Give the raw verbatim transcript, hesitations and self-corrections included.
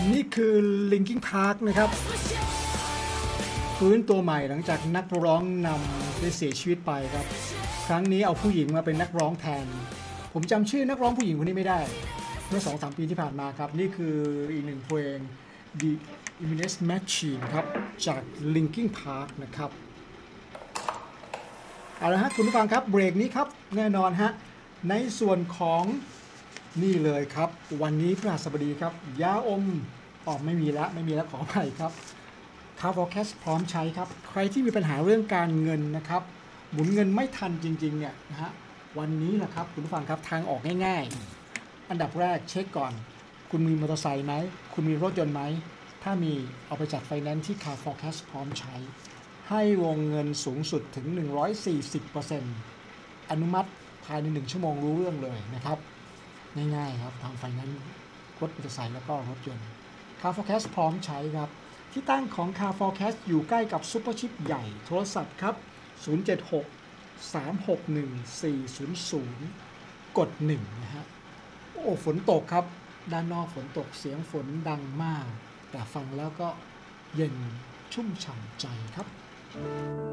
นี่คือ Linkin Park นะครับฟื้นตัวใหม่หลังจากนักร้องนำได้เสียชีวิตไปครับครั้งนี้เอาผู้หญิงมาเป็นนักร้องแทนผมจำชื่อนักร้องผู้หญิงคนนี้ไม่ได้เมื่อ สองถึงสาม ปีที่ผ่านมาครับนี่คืออีกหนึ่งเพลง The Imminent Machine ครับจาก Linkin Park นะครับเอาละฮะคุณผู้ฟังครับเบรกนี้ครับแน่นอนฮะในส่วนของนี่เลยครับวันนี้พฤหัสบดีครับยาอมออกไม่มีแล้วไม่มีแล้วขออภัยครับCar Forecast พร้อมใช้ครับใครที่มีปัญหาเรื่องการเงินนะครับหมุนเงินไม่ทันจริงๆเนี่ยนะฮะวันนี้แหละครับคุณผู้ฟังครับทางออกง่ายๆอันดับแรกเช็คก่อนคุณมีมอเตอร์ไซค์ไหมคุณมีรถยนต์ไหมถ้ามีเอาไปจัดไฟแนนซ์ที่ Car Forecast พร้อมใช้ให้วงเงินสูงสุดถึง หนึ่งร้อยสี่สิบเปอร์เซ็นต์ อนุมัติภายในหนึ่งชั่วโมงรู้เรื่องเลยนะครับง่ายๆครับทางไฟแนนซ์รถมอเตอร์ไซค์แล้วก็รถยนต์ Car Forecast พร้อมใช้ครับที่ตั้งของ Car Forecast อยู่ใกล้กับซุปเปอร์ชิปใหญ่โทรศัพท์ครับศูนย์ เจ็ด หก สาม หก หนึ่ง สี่ ศูนย์ ศูนย์กดหนึ่งนะฮะโอ้ฝนตกครับด้านนอกฝนตกเสียงฝนดังมากแต่ฟังแล้วก็เย็นชุ่มฉ่ำใจครับ